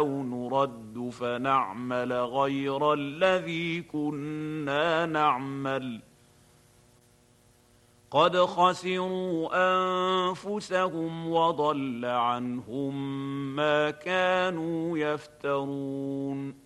أو نرد فنعمل غير الذي كنا نعمل قد خسروا أنفسهم وضل عنهم ما كانوا يفترون